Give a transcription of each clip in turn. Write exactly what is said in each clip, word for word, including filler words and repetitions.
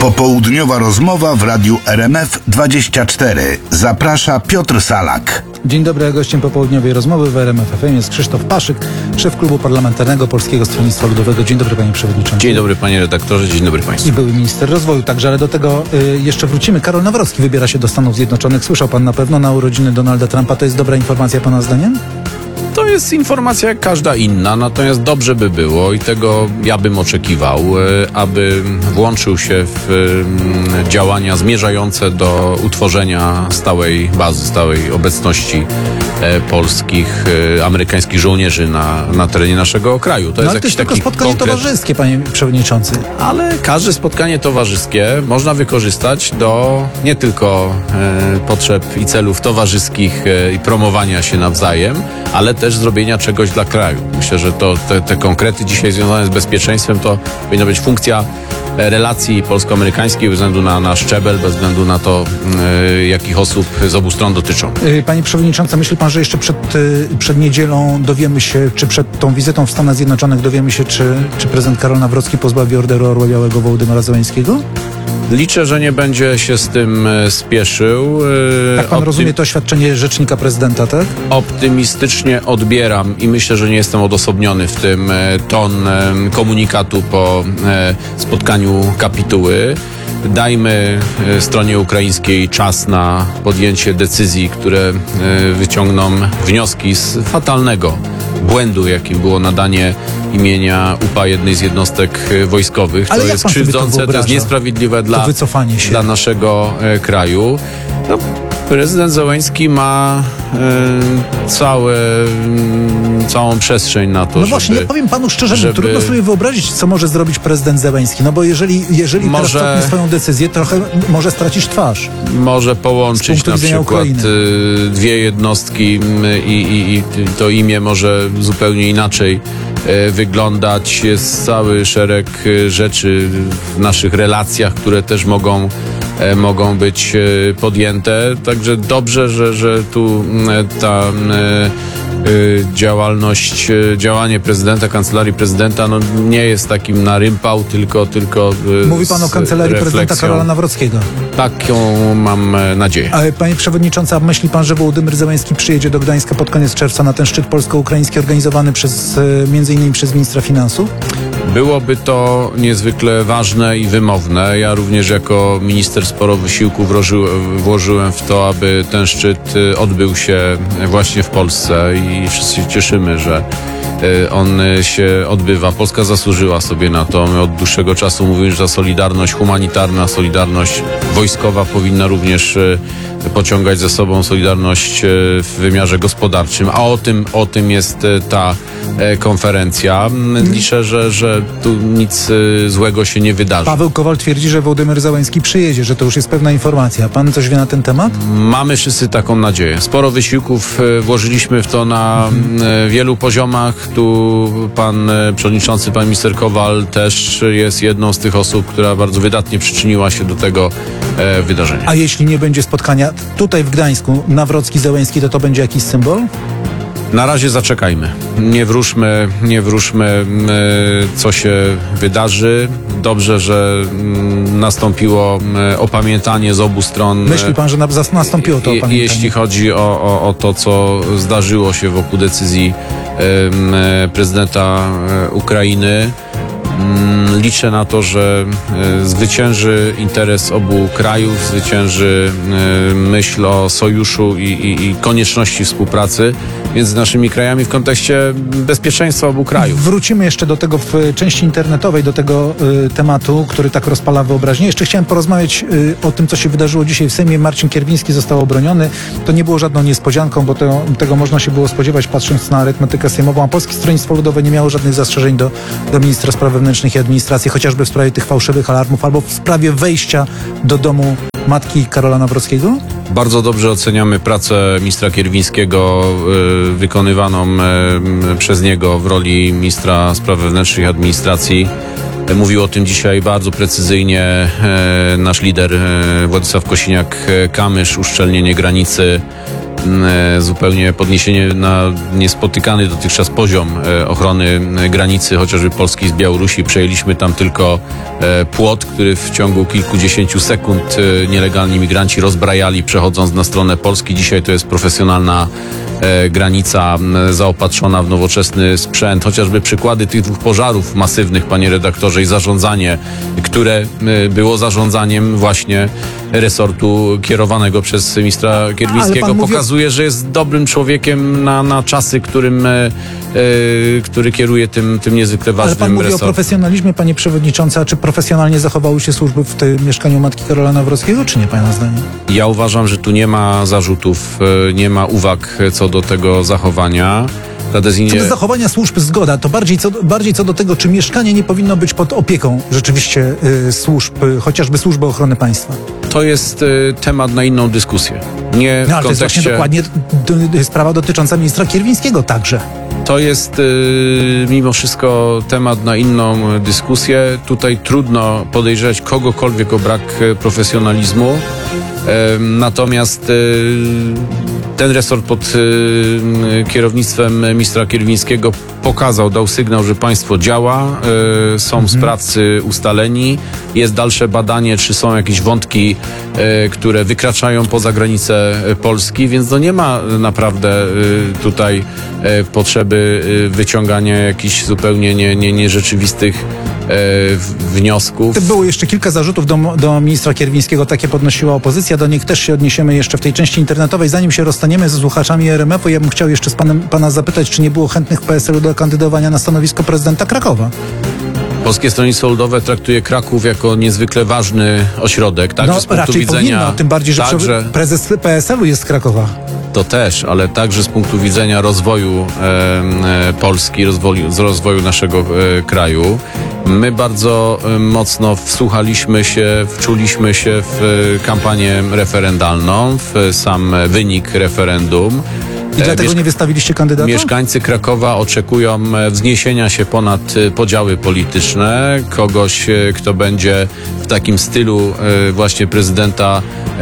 Popołudniowa rozmowa w Radiu R M F dwadzieścia cztery. Zaprasza Piotr Salak. Dzień dobry, gościem popołudniowej rozmowy w R M F F M jest Krzysztof Paszyk, szef klubu parlamentarnego Polskiego Stronnictwa Ludowego. Dzień dobry, panie przewodniczący. Dzień dobry, panie redaktorze, dzień dobry państwu. I były minister rozwoju także, ale do tego y, jeszcze wrócimy. Karol Nawrocki wybiera się do Stanów Zjednoczonych. Słyszał pan na pewno na urodziny Donalda Trumpa. To jest dobra informacja pana zdaniem? To jest informacja jak każda inna, natomiast dobrze by było i tego ja bym oczekiwał, aby włączył się w działania zmierzające do utworzenia stałej bazy, stałej obecności polskich, amerykańskich żołnierzy na, na terenie naszego kraju. To no, jest ale to jakiś jest taki tylko spotkanie konkret... towarzyskie, panie przewodniczący. Ale każde spotkanie towarzyskie można wykorzystać do nie tylko e, potrzeb i celów towarzyskich e, i promowania się nawzajem, ale też zrobienia czegoś dla kraju. Myślę, że to te, te konkrety dzisiaj związane z bezpieczeństwem to powinna być funkcja relacji polsko-amerykańskiej bez względu na, na szczebel, bez względu na to, y, jakich osób z obu stron dotyczą. Panie przewodniczący, myśli pan, że jeszcze przed, przed niedzielą dowiemy się, czy przed tą wizytą w Stanach Zjednoczonych dowiemy się, czy, czy prezydent Karol Nawrocki pozbawi Orderu Orła Białego Wołodymyra Zełenskiego? Liczę, że nie będzie się z tym spieszył. Tak pan Optym... rozumie to oświadczenie rzecznika prezydenta, tak? Optymistycznie odbieram i myślę, że nie jestem odosobniony w tym ton komunikatu po spotkaniu kapituły. Dajmy stronie ukraińskiej czas na podjęcie decyzji, które wyciągną wnioski z fatalnego błędu, jakim było nadanie imienia U P A jednej z jednostek wojskowych. Ale to jest krzywdzące, to, to jest niesprawiedliwe dla, dla naszego e, kraju. No, prezydent Zełenski ma e, całe, m, całą przestrzeń na to, No właśnie, żeby, ja powiem panu szczerze, żeby... trudno sobie wyobrazić, co może zrobić prezydent Zełenski. No bo jeżeli, jeżeli może, teraz cofnie swoją decyzję, trochę może stracić twarz. Może połączyć na przykład y, dwie jednostki y, i, i, i to imię może zupełnie inaczej y, wyglądać. Jest cały szereg y, rzeczy w naszych relacjach, które też mogą y, mogą być y, podjęte. Także dobrze, że, że tu y, ta y, y, działalność, y, działanie prezydenta, kancelarii prezydenta no, nie jest takim na rympał, tylko, tylko y, Mówi pan o kancelarii prezydenta Karola Nawrockiego. Taką mam nadzieję. Ale panie przewodniczący, a myśli pan, że Wołodymyr Zełenski przyjedzie do Gdańska pod koniec czerwca na ten szczyt polsko-ukraiński organizowany przez, między innymi przez ministra finansów? Byłoby to niezwykle ważne i wymowne. Ja również jako minister sporo wysiłku włoży, włożyłem w to, aby ten szczyt odbył się właśnie w Polsce i wszyscy się cieszymy, że on się odbywa. Polska zasłużyła sobie na to. My od dłuższego czasu mówimy, że ta solidarność humanitarna, solidarność wojskowa powinna również pociągać ze sobą solidarność w wymiarze gospodarczym, a o tym, o tym jest ta konferencja. Liczę, że, że tu nic złego się nie wydarzy. Paweł Kowal twierdzi, że Wołodymyr Zełenski przyjedzie, że to już jest pewna informacja. Pan coś wie na ten temat? Mamy wszyscy taką nadzieję. Sporo wysiłków włożyliśmy w to na mhm. wielu poziomach. Tu pan przewodniczący, pan minister Kowal też jest jedną z tych osób, która bardzo wydatnie przyczyniła się do tego e, wydarzenia. A jeśli nie będzie spotkania tutaj w Gdańsku, Nawrocki-Zełenski, to to będzie jakiś symbol? Na razie zaczekajmy. Nie wróżmy, nie wróżmy, co się wydarzy. Dobrze, że nastąpiło opamiętanie z obu stron. Myśli pan, że nastąpiło to opamiętanie? Jeśli chodzi o, o, o to, co zdarzyło się wokół decyzji prezydenta Ukrainy. Liczę na to, że zwycięży interes obu krajów, zwycięży myśl o sojuszu i, i, i konieczności współpracy między naszymi krajami w kontekście bezpieczeństwa obu krajów. Wrócimy jeszcze do tego w części internetowej, do tego y, tematu, który tak rozpala wyobraźnię. Jeszcze chciałem porozmawiać y, o tym, co się wydarzyło dzisiaj w Sejmie. Marcin Kierwiński został obroniony. To nie było żadną niespodzianką, bo to, tego można się było spodziewać, patrząc na arytmetykę sejmową. A Polskie Stronnictwo Ludowe nie miało żadnych zastrzeżeń do, do ministra spraw wewnętrznych i administracji, chociażby w sprawie tych fałszywych alarmów albo w sprawie wejścia do domu matki Karola Nawrockiego? Bardzo dobrze oceniamy pracę ministra Kierwińskiego y, wykonywaną y, przez niego w roli ministra spraw wewnętrznych i administracji. Mówił o tym dzisiaj bardzo precyzyjnie e, nasz lider e, Władysław Kosiniak-Kamysz, uszczelnienie granicy e, zupełnie podniesienie na niespotykany dotychczas poziom e, ochrony e, granicy, chociażby Polski z Białorusi. Przejęliśmy tam tylko e, płot, który w ciągu kilkudziesięciu sekund e, nielegalni migranci rozbrajali, przechodząc na stronę Polski. Dzisiaj to jest profesjonalna e, granica m, zaopatrzona w nowoczesny sprzęt. Chociażby przykłady tych dwóch pożarów masywnych, panie redaktorze, i zarządzanie, które e, było zarządzaniem właśnie resortu kierowanego przez ministra Kierwińskiego, mówi... pokazuje, że jest dobrym człowiekiem na, na czasy, którym, e, e, który kieruje tym, tym niezwykle ważnym Ale pan mówi resortem. o profesjonalizmie, panie przewodniczący, a czy profesjonalnie zachowały się służby w tym mieszkaniu matki Karola Nawrockiego, czy nie, pana zdaniem? Ja uważam, że tu nie ma zarzutów, e, nie ma uwag co do tego zachowania. Ta dezynie... Co do zachowania służb zgoda, to bardziej co, bardziej co do tego, czy mieszkanie nie powinno być pod opieką rzeczywiście y, służb, y, chociażby służby ochrony państwa. To jest y, temat na inną dyskusję. Nie w No ale to jest kontekście... właśnie dokładnie d- d- sprawa dotycząca ministra Kierwińskiego także. To jest y, mimo wszystko temat na inną dyskusję. Tutaj trudno podejrzewać kogokolwiek o brak y, profesjonalizmu. Y, natomiast y, ten resort pod y, kierownictwem ministra Kierwińskiego pokazał, dał sygnał, że państwo działa, y, są mhm. sprawcy ustaleni, jest dalsze badanie, czy są jakieś wątki, y, które wykraczają poza granice Polski, więc no nie ma naprawdę y, tutaj y, potrzeby y, wyciągania jakichś zupełnie nie, nie, nierzeczywistych y, wniosków. Było jeszcze kilka zarzutów do, do ministra Kierwińskiego, takie podnosiła opozycja, do nich też się odniesiemy jeszcze w tej części internetowej. Zanim się rozstaniemy ze słuchaczami R M F-u, ja bym chciał jeszcze z panem, pana zapytać, czy nie było chętnych P S L-u do kandydowania na stanowisko prezydenta Krakowa? Polskie Stronnictwo Ludowe traktuje Kraków jako niezwykle ważny ośrodek, także No z punktu raczej widzenia... powinno, tym bardziej, że także, prezes P S L-u jest z Krakowa. To też, ale także z punktu widzenia rozwoju e, e, Polski, rozwoju, z rozwoju naszego e, kraju. My bardzo e, mocno wsłuchaliśmy się, wczuliśmy się w e, kampanię referendalną, w sam wynik referendum. I dlatego nie wystawiliście kandydata? Mieszkańcy Krakowa oczekują wzniesienia się ponad podziały polityczne, kogoś, kto będzie w takim stylu właśnie prezydenta,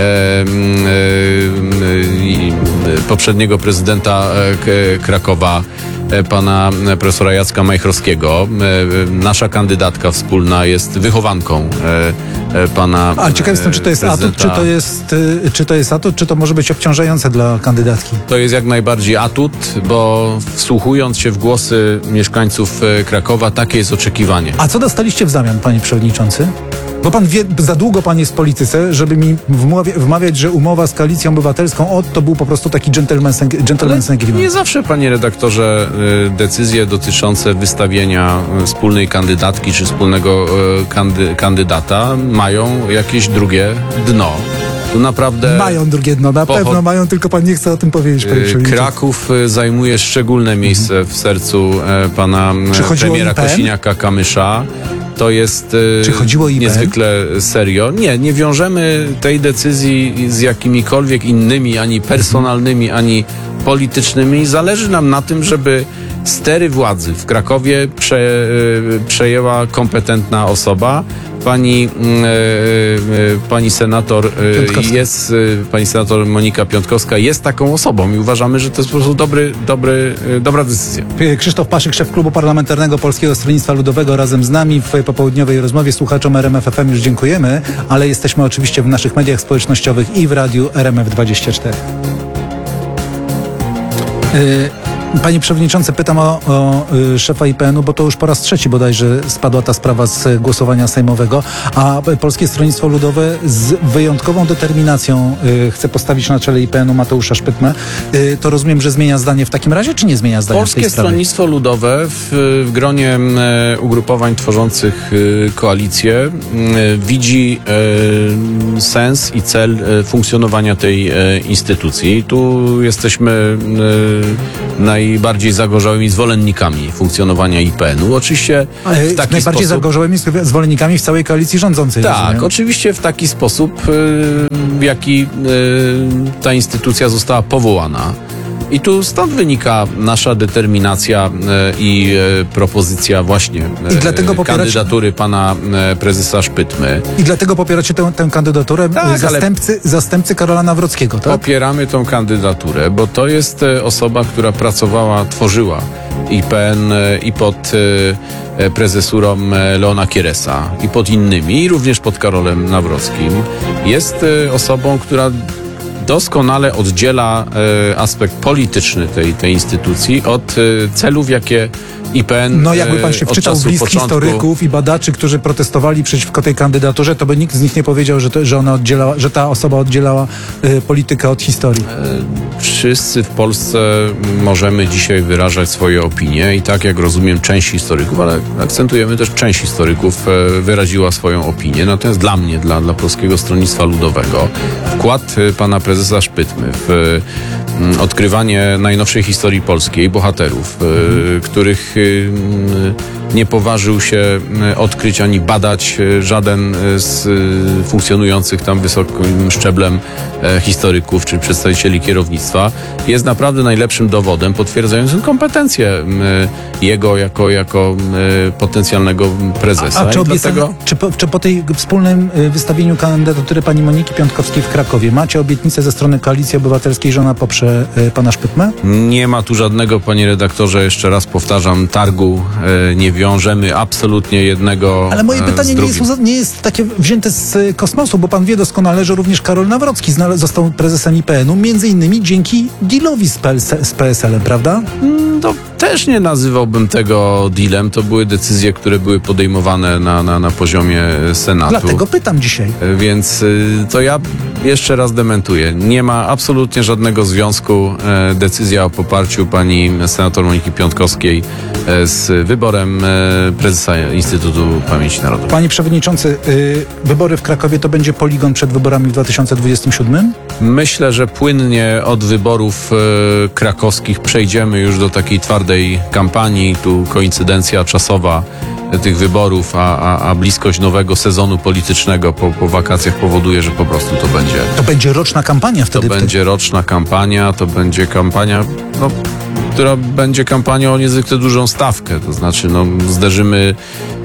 poprzedniego prezydenta Krakowa, pana profesora Jacka Majchrowskiego. Nasza kandydatka wspólna jest wychowanką pana A ciekaw jestem, czy to jest prezydenta. atut, czy to jest, czy to jest atut, czy to może być obciążające dla kandydatki? To jest jak najbardziej atut, bo wsłuchując się w głosy mieszkańców Krakowa, takie jest oczekiwanie. A co dostaliście w zamian, panie przewodniczący? Bo pan wie, za długo pan jest w polityce, żeby mi wmawia, wmawiać, że umowa z Koalicją Obywatelską, o, to był po prostu taki gentleman's, gentleman's agreement. Nie zawsze, panie redaktorze, decyzje dotyczące wystawienia wspólnej kandydatki czy wspólnego kandy, kandydata mają jakieś drugie dno. Tu naprawdę... Mają drugie dno, na pochod... pewno mają, tylko pan nie chce o tym powiedzieć, panie przewodniczący. Kraków zajmuje szczególne miejsce w sercu pana premiera Kosiniaka-Kamysza. To jest Czy chodziło o I P N? niezwykle serio. Nie, nie wiążemy tej decyzji z jakimikolwiek innymi, ani personalnymi, ani politycznymi. Zależy nam na tym, żeby stery władzy w Krakowie prze, przejęła kompetentna osoba. Pani, e, e, pani senator e, jest, e, pani senator Monika Piątkowska jest taką osobą i uważamy, że to jest po prostu dobry, dobry, e, dobra decyzja. Krzysztof Paszyk, szef Klubu Parlamentarnego Polskiego Stronnictwa Ludowego, razem z nami w popołudniowej rozmowie. Słuchaczom R M F F M już dziękujemy, ale jesteśmy oczywiście w naszych mediach społecznościowych i w radiu R M F dwadzieścia cztery. Y- Panie przewodniczący, pytam o, o y, szefa I P N-u, bo to już po raz trzeci bodajże spadła ta sprawa z głosowania sejmowego, a Polskie Stronnictwo Ludowe z wyjątkową determinacją y, chce postawić na czele I P N-u Mateusza Szpytmę. Y, to rozumiem, że zmienia zdanie w takim razie, czy nie zmienia zdania Polskie w tej sprawie? Stronnictwo Ludowe w, w gronie e, ugrupowań tworzących e, koalicję e, widzi e, sens i cel e, funkcjonowania tej e, instytucji. Tu jesteśmy e, naj najbardziej zagorzałymi zwolennikami funkcjonowania I P N-u. Oczywiście Ale w taki najbardziej sposób... zagorzałymi zwolennikami w całej koalicji rządzącej. Tak, rozumiem. oczywiście w taki sposób, w jaki ta instytucja została powołana. I tu stąd wynika nasza determinacja e, i e, propozycja właśnie e, I dlatego popieracie- kandydatury pana e, prezesa Szpytmy. I dlatego popieracie tę, tę kandydaturę Tak, ale- zastępcy, zastępcy Karola Nawrockiego, tak? Popieramy tą kandydaturę, bo to jest e, osoba, która pracowała, tworzyła I P N e, i pod e, prezesurą e, Leona Kieresa i pod innymi, i również pod Karolem Nawrockim. Jest e, osobą, która doskonale oddziela e, aspekt polityczny tej, tej instytucji od e, celów, jakie I P N No jakby pan się e, od wczytał w czasu list początku- historyków i badaczy, którzy protestowali przeciwko tej kandydaturze, to by nikt z nich nie powiedział, że, to, że ona oddzielała, że ta osoba oddzielała y, politykę od historii. Wszyscy w Polsce możemy dzisiaj wyrażać swoje opinie i tak jak rozumiem część historyków, ale akcentujemy też część historyków e, wyraziła swoją opinię. Natomiast dla mnie, dla, dla Polskiego Stronnictwa Ludowego wkład e, pana prezesa Szpytmy w e, odkrywanie najnowszej historii polskiej, bohaterów, e, których e, nie poważył się e, odkryć ani badać e, żaden e, z e, funkcjonujących tam wysokim szczeblem e, historyków czy przedstawicieli kierownictwa, jest naprawdę najlepszym dowodem potwierdzającym kompetencje m, jego jako, jako m, potencjalnego prezesa. A czy, I obiecane, dlatego czy, po, czy po tej wspólnym y, wystawieniu kandydatury pani Moniki Piątkowskiej w Krakowie macie obietnicę ze strony Koalicji Obywatelskiej, że ona poprze y, pana Szpytmę? nie ma tu żadnego, panie redaktorze, jeszcze raz powtarzam, targu. E, nie wiążemy absolutnie jednego Ale moje e, pytanie z nie jest, drugim. uza- nie jest takie wzięte z y, kosmosu, bo pan wie doskonale, że również Karol Nawrocki znale- został prezesem I P N u, między innymi dzięki dealowi z, P L S- z P S L em, prawda? To też nie nazywałbym tego dealem. To były decyzje, które były podejmowane na, na, na poziomie Senatu. Dlatego pytam dzisiaj. Więc y, to ja jeszcze raz dementuję. Nie ma absolutnie żadnego związku e, decyzja o poparciu pani senator Moniki Piątkowskiej e, z wyborem e, prezesa Instytutu Pamięci Narodowej. Panie przewodniczący, y, wybory w Krakowie to będzie poligon przed wyborami w dwa tysiące dwudziestym siódmym? Myślę, że płynnie od wyborów e, krakowskich przejdziemy już do takiej twardej kampanii. Tu koincydencja czasowa e, tych wyborów, a, a, a bliskość nowego sezonu politycznego po, po wakacjach powoduje, że po prostu to będzie To będzie roczna kampania To wtedy. będzie roczna kampania, to będzie kampania, no, która będzie kampanią o niezwykle dużą stawkę. To znaczy, no, zderzymy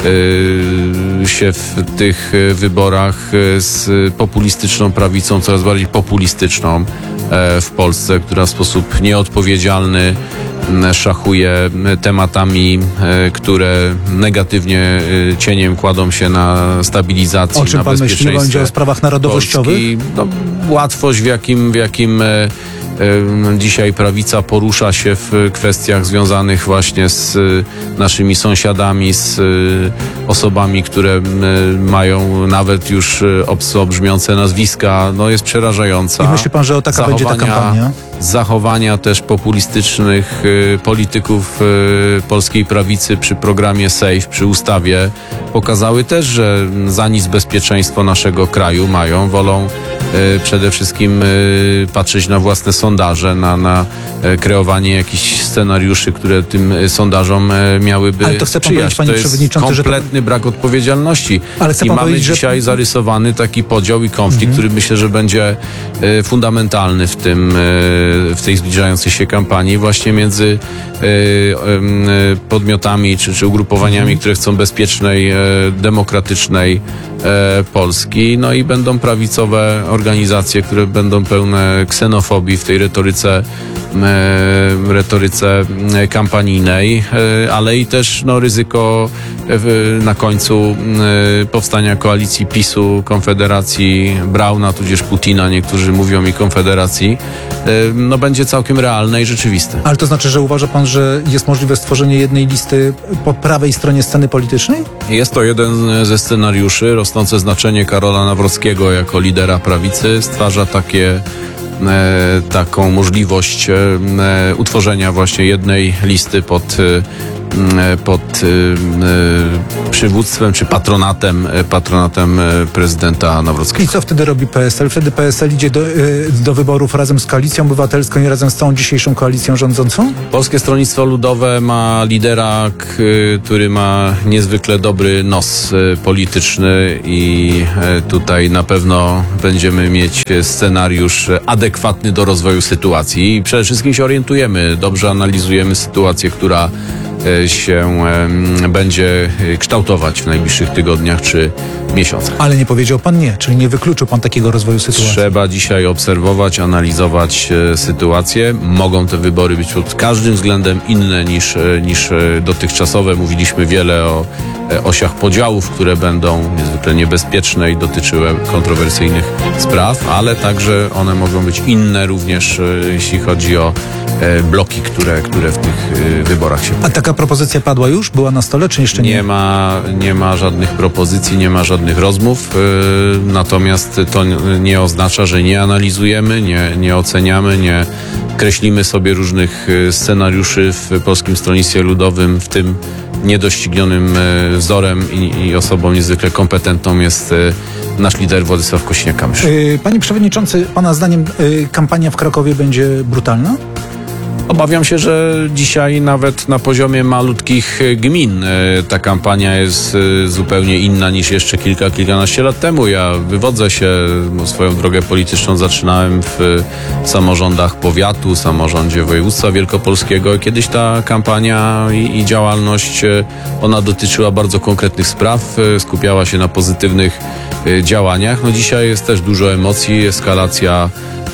yy, się w tych y, wyborach y, z populistyczną prawicą, coraz bardziej populistyczną e, w Polsce, która w sposób nieodpowiedzialny m, szachuje m, tematami, e, które negatywnie e, cieniem kładą się na stabilizacji, O czym na pan myśli? Nie bezpieczeństwie będzie o sprawach narodowościowych? Polski. No, łatwość, w jakim, w jakim e, e, dzisiaj prawica porusza się w kwestiach związanych właśnie z e, naszymi sąsiadami, z e, osobami, które e, mają nawet już e, obco brzmiące nazwiska, no jest przerażająca. I myśli pan, że o taka będzie ta Zachowania- kampania? Zachowania też populistycznych e, polityków e, polskiej prawicy przy programie SAFE, przy ustawie pokazały też, że za nic bezpieczeństwo naszego kraju mają, wolą e, przede wszystkim e, patrzeć na własne sondaże, na, na e, kreowanie jakichś scenariuszy, które tym e, sondażom e, miałyby Ale to chce pan sprzyjać. powiedzieć, panie To jest przewodniczący, że to- kompletny brak odpowiedzialności. Ale chce I pan mamy powiedzieć, że- dzisiaj zarysowany taki podział i konflikt, który myślę, że będzie e, fundamentalny w tym, e, w tej zbliżającej się kampanii właśnie między e, em, e, podmiotami czy, czy ugrupowaniami, które chcą bezpiecznej, e, demokratycznej e, Polski, no i będą prawicowe organizacje, które będą pełne ksenofobii w tej retoryce e, retoryce e, kampanijnej, e, ale i też no, ryzyko e, na końcu e, powstania koalicji PiSu, Konfederacji, Brauna, tudzież Putina, niektórzy mówią i Konfederacji, e, no będzie całkiem realne i rzeczywiste. Ale to znaczy, że uważa pan, że jest możliwe stworzenie jednej listy po prawej stronie sceny politycznej? Jest to jeden ze scenariuszy. Rosnące znaczenie Karola Nawrockiego jako lidera prawicy stwarza takie e, taką możliwość e, utworzenia właśnie jednej listy pod pod przywództwem czy patronatem, patronatem prezydenta Nawrockiego. I co wtedy robi P S L? Wtedy P S L idzie do, do wyborów razem z Koalicją Obywatelską i razem z całą dzisiejszą koalicją rządzącą? Polskie Stronnictwo Ludowe ma lidera, który ma niezwykle dobry nos polityczny i tutaj na pewno będziemy mieć scenariusz adekwatny do rozwoju sytuacji i przede wszystkim się orientujemy, dobrze analizujemy sytuację, która się będzie kształtować w najbliższych tygodniach czy miesiącach. Ale nie powiedział pan nie, czyli nie wykluczył pan takiego rozwoju sytuacji. Trzeba dzisiaj obserwować, analizować e, sytuację. Mogą te wybory być pod każdym względem inne niż, e, niż e, dotychczasowe. Mówiliśmy wiele o e, osiach podziałów, które będą niezwykle niebezpieczne i dotyczyły kontrowersyjnych spraw, ale także one mogą być inne również, e, jeśli chodzi o e, bloki, które, które w tych e, wyborach się A taka propozycja padła już? Była na stole, czy jeszcze nie? Nie ma, nie ma żadnych propozycji, nie ma żadnych rozmów, yy, natomiast to nie oznacza, że nie analizujemy, nie, nie oceniamy, nie kreślimy sobie różnych scenariuszy w Polskim Stronnictwie Ludowym, w tym niedoścignionym wzorem i, i osobą niezwykle kompetentną jest nasz lider Władysław Kosiniak-Kamysz. Yy, Panie Przewodniczący, Pana zdaniem yy, kampania w Krakowie będzie brutalna? Obawiam się, że dzisiaj nawet na poziomie malutkich gmin e, ta kampania jest e, zupełnie inna niż jeszcze kilka, kilkanaście lat temu. Ja wywodzę się, bo swoją drogę polityczną zaczynałem w e, samorządach powiatu, samorządzie województwa wielkopolskiego. Kiedyś ta kampania i, i działalność, e, ona dotyczyła bardzo konkretnych spraw, e, skupiała się na pozytywnych e, działaniach. No dzisiaj jest też dużo emocji, eskalacja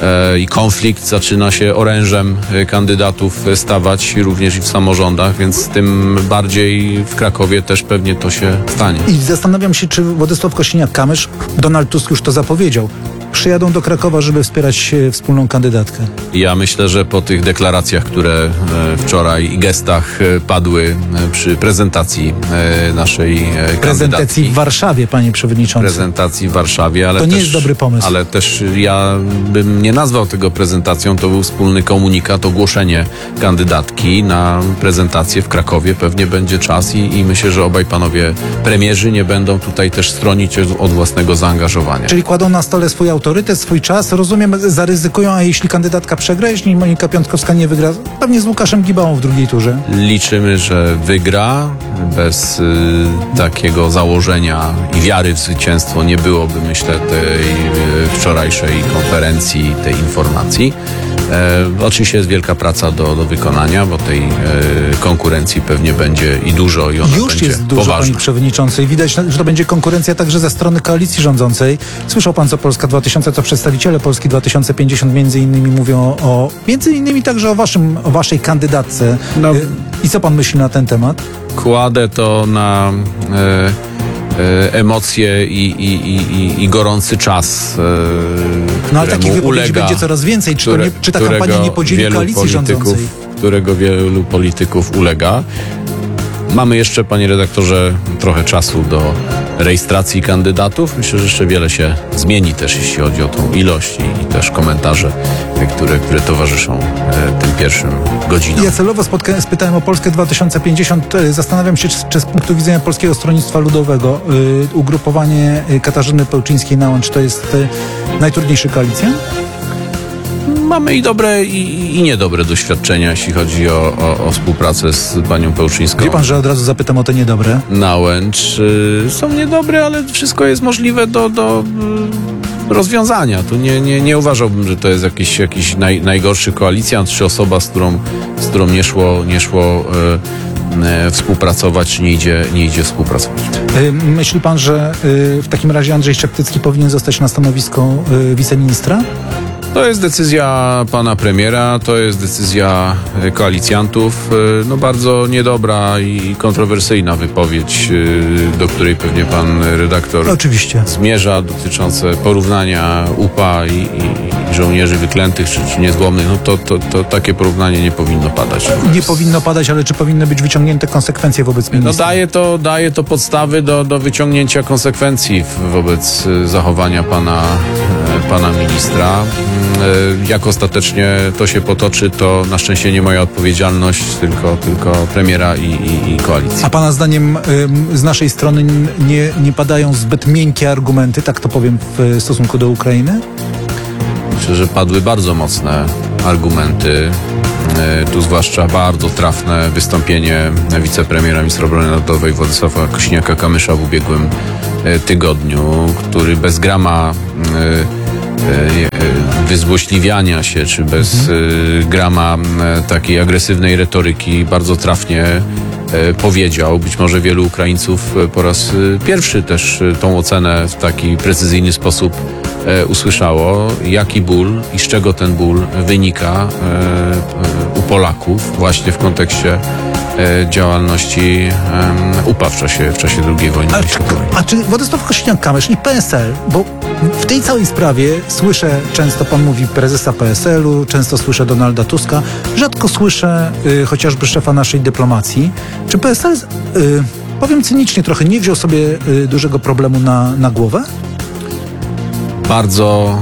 i konflikt zaczyna się orężem kandydatów stawać również i w samorządach, więc tym bardziej w Krakowie też pewnie to się stanie. I zastanawiam się, czy Władysław Kosiniak-Kamysz, Donald Tusk już to zapowiedział, przyjadą do Krakowa, żeby wspierać wspólną kandydatkę. Ja myślę, że po tych deklaracjach, które wczoraj i gestach padły przy prezentacji naszej kandydatki. Prezentacji w Warszawie, panie przewodniczący. Prezentacji w Warszawie, ale to nie też, jest dobry pomysł. Ale też ja bym nie nazwał tego prezentacją, to był wspólny komunikat, ogłoszenie kandydatki na prezentację w Krakowie. Pewnie będzie czas i, i myślę, że obaj panowie premierzy nie będą tutaj też stronić od własnego zaangażowania. Czyli kładą na stole swój autorytet, swój czas, rozumiem, zaryzykują, a jeśli kandydatka przegra, jeśli Monika Piątkowska nie wygra, pewnie z Łukaszem Gibałą w drugiej turze. Liczymy, że wygra. Bez y, takiego założenia i wiary w zwycięstwo nie byłoby, myślę, tej y, wczorajszej konferencji, tej informacji. E, oczywiście jest wielka praca do, do wykonania, bo tej e, konkurencji pewnie będzie i dużo i ona Już będzie jest dużo, poważna. panie przewodniczący, i widać, że to będzie konkurencja także ze strony koalicji rządzącej. Słyszał pan, co Polska dwa tysiące, co przedstawiciele Polski dwa tysiące pięćdziesiąt między innymi mówią o, między innymi także o waszym, o waszej kandydatce. No. I co pan myśli na ten temat? Kładę to na e, e, emocje i, i, i, i, i gorący czas, e, No ale takich któremu wypowiedzi ulega, będzie coraz więcej. Czy, to które, nie, czy ta kampania którego nie podzieli wielu koalicji polityków, rządzącej? którego wielu polityków ulega. Mamy jeszcze, panie redaktorze, trochę czasu do rejestracji kandydatów. Myślę, że jeszcze wiele się zmieni też, jeśli chodzi o tą ilość i, i też komentarze, które, które towarzyszą e, tym pierwszym godzinom. Ja celowo spotkałem, spytałem o Polskę dwa tysiące pięćdziesiąt. Zastanawiam się, czy, czy z punktu widzenia Polskiego Stronnictwa Ludowego y, ugrupowanie Katarzyny Pełczyńskiej-Nałęcz to jest y, najtrudniejsza koalicja? Mamy i dobre, i, i niedobre doświadczenia, jeśli chodzi o, o, o współpracę z panią Pełczyńską. Wie pan, że od razu zapytam o te niedobre? Nałęcz. Y, są niedobre, ale wszystko jest możliwe do, do y, rozwiązania. Tu nie, nie, nie uważałbym, że to jest jakiś, jakiś naj, najgorszy koalicjant, czy osoba, z którą, z którą nie szło, nie szło y, y, współpracować, czy nie idzie, nie idzie współpracować. Y, myśli pan, że y, w takim razie Andrzej Szeptycki powinien zostać na stanowisko y, wiceministra? To jest decyzja pana premiera, to jest decyzja e, koalicjantów. E, No bardzo niedobra i kontrowersyjna wypowiedź, e, do której pewnie pan redaktor Oczywiście. zmierza, dotyczące porównania U P A i, i żołnierzy wyklętych czy, czy niezłomnych, no to, to, to takie porównanie nie powinno padać. Nie powinno padać, ale czy powinny być wyciągnięte konsekwencje wobec No ministra? daje to, daje to podstawy do, do wyciągnięcia konsekwencji w, wobec y, zachowania pana, y, pana ministra. Y, jak ostatecznie to się potoczy, to na szczęście nie moja odpowiedzialność, tylko, tylko premiera i, i, i koalicji. A pana zdaniem ym, z naszej strony n- nie, nie padają zbyt miękkie argumenty, tak to powiem, w stosunku do Ukrainy? Myślę, że padły bardzo mocne argumenty. E, Tu zwłaszcza bardzo trafne wystąpienie wicepremiera, ministra obrony narodowej Władysława Kosiniaka-Kamysza w ubiegłym e, tygodniu, który bez grama e, e, wyzłośliwiania się, czy bez e, grama e, takiej agresywnej retoryki bardzo trafnie e, powiedział. Być może wielu Ukraińców e, po raz e, pierwszy też e, tą ocenę w taki precyzyjny sposób e, usłyszało, jaki ból i z czego ten ból wynika e, e, u Polaków właśnie w kontekście e, działalności e, U P A w czasie, w czasie drugiej wojny A, światowej. a czy Władysław Kosiniak-Kamysz i P S L, bo w tej całej sprawie słyszę, często pan mówi prezesa P S L-u, często słyszę Donalda Tuska, rzadko słyszę y, chociażby szefa naszej dyplomacji. Czy P S L, y, powiem cynicznie trochę, nie wziął sobie y, dużego problemu na, na głowę? Bardzo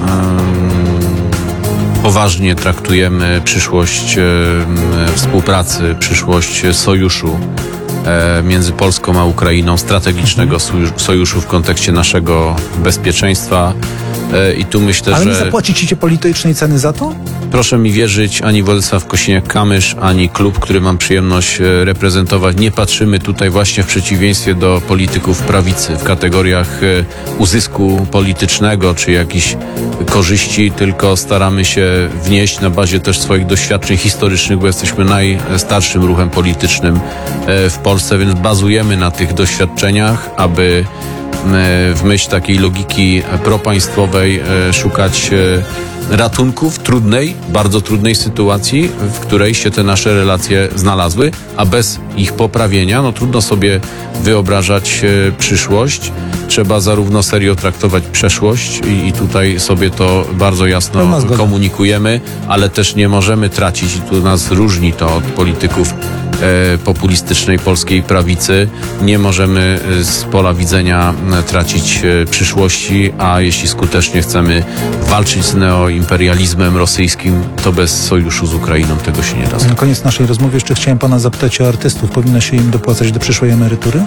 em, poważnie traktujemy przyszłość em, współpracy, przyszłość sojuszu e, między Polską a Ukrainą, strategicznego sojusz- sojuszu w kontekście naszego bezpieczeństwa. E, I tu myślę, Ale nie że zapłacicie politycznej ceny za to? proszę mi wierzyć, ani Władysław Kosiniak-Kamysz, ani klub, który mam przyjemność e, reprezentować, nie patrzymy tutaj właśnie w przeciwieństwie do polityków prawicy w kategoriach e, uzysku politycznego czy jakichś korzyści, tylko staramy się wnieść na bazie też swoich doświadczeń historycznych, bo jesteśmy najstarszym ruchem politycznym e, w Polsce, więc bazujemy na tych doświadczeniach, aby w myśl takiej logiki propaństwowej e, szukać e, ratunku w trudnej, bardzo trudnej sytuacji, w której się te nasze relacje znalazły, a bez ich poprawienia, no trudno sobie wyobrażać e, przyszłość. Trzeba zarówno serio traktować przeszłość i, i tutaj sobie to bardzo jasno Pełna zgoda. komunikujemy, ale też nie możemy tracić, i tu nas różni to od polityków e, populistycznej polskiej prawicy, nie możemy e, z pola widzenia e, tracić e, przyszłości, a jeśli skutecznie chcemy walczyć z neoimperializmem rosyjskim, to bez sojuszu z Ukrainą tego się nie da. Na koniec naszej rozmowy jeszcze chciałem pana zapytać o artystów. Powinno się im dopłacać do przyszłej emerytury?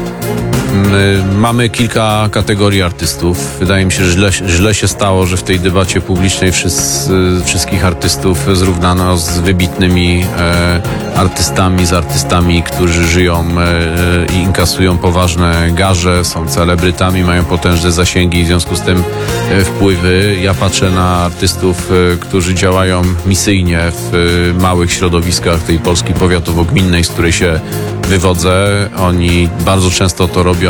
My mamy kilka kategorii artystów. Wydaje mi się, że źle, źle się stało, że w tej debacie publicznej wszyscy, wszystkich artystów zrównano z wybitnymi e, artystami, z artystami, którzy żyją e, i inkasują poważne garze, są celebrytami, mają potężne zasięgi i w związku z tym e, wpływy. Ja patrzę na artystów, e, którzy działają misyjnie w e, małych środowiskach tej Polski powiatowo-gminnej, z której się wywodzę. Oni bardzo często to robią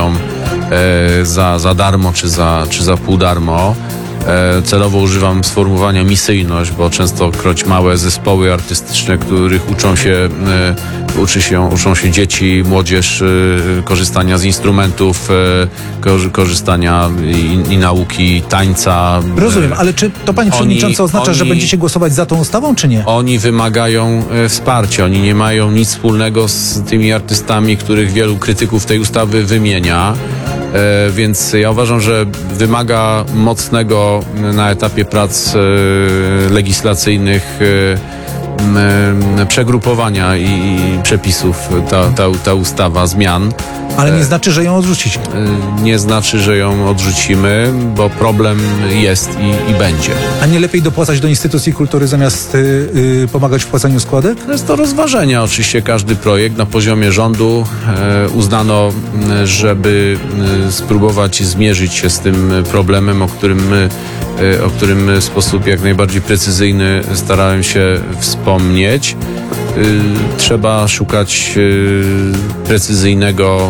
e, za, za darmo czy za, czy za pół darmo. E, celowo używam sformułowania misyjność, bo częstokroć małe zespoły artystyczne, których uczą się, e, uczy się, uczą się dzieci, młodzież e, korzystania z instrumentów, e, korzy- korzystania i, i nauki tańca. Rozumiem, ale czy to panie przewodniczący oznacza, że oni- będziecie głosować za tą ustawą, czy nie? Oni wymagają e, wsparcia. Oni nie mają nic wspólnego z tymi artystami, których wielu krytyków tej ustawy wymienia. E, więc ja uważam, że wymaga mocnego m, na etapie prac e, legislacyjnych e, m, e, przegrupowania i, i przepisów ta, ta, ta ustawa, zmian. Ale nie znaczy, że ją odrzucicie. E, nie znaczy, że ją odrzucimy, bo problem jest i, i będzie. A nie lepiej dopłacać do instytucji kultury zamiast y, y, pomagać w płaceniu składek? To jest do rozważenia oczywiście każdy projekt. Na poziomie rządu e, uznano, m, żeby m, spróbować zmierzyć się z tym problemem, o którym, e, o którym w sposób jak najbardziej precyzyjny starałem się wspomnieć. E, trzeba szukać e, precyzyjnego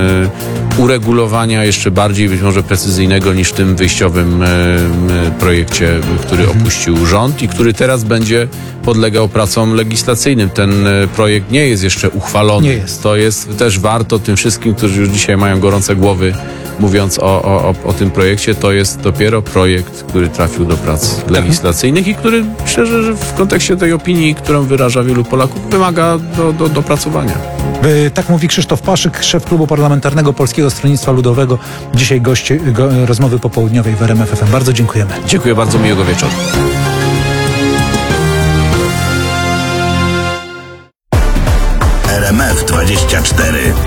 e, uregulowania, jeszcze bardziej być może precyzyjnego niż w tym wyjściowym e, m, projekcie, który opuścił rząd i który teraz będzie podlegał pracom legislacyjnym. Ten e, projekt nie jest jeszcze uchwalony. Nie jest. To jest też warto tym wszystkim, którzy już dzisiaj mają gorące głowy, mówiąc o, o, o, o tym projekcie, to jest dopiero projekt, który trafił do prac legislacyjnych i który, myślę, że w kontekście tej opinii, którą wyraża wielu Polaków, wymaga do, do, dopracowania. Y, Tak mówi Krzysztof Paszyk, szef klubu parlamentarnego Polskiego Stronnictwa Ludowego. Dzisiaj gość go, rozmowy popołudniowej w R M F F M. Bardzo dziękujemy. Dziękuję bardzo, miłego wieczoru. R M F dwadzieścia cztery.